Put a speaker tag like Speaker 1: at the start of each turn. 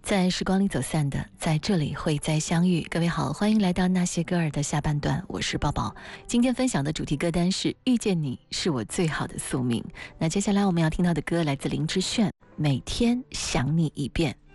Speaker 1: 在时光里走散的，在这里会再相遇。各位好，欢迎来到那些歌儿的下半段，我是宝宝。今天分享的主题歌单是遇见你是我最好的宿命。那接下来我们要听到的歌来自林志炫，每天想你一遍。